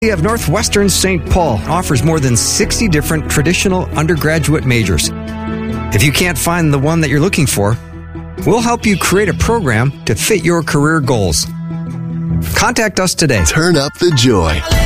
of Northwestern St. Paul offers more than 60 different traditional undergraduate majors. If you can't find the one that you're looking for, we'll help you create a program to fit your career goals. Contact us today. Turn up the joy.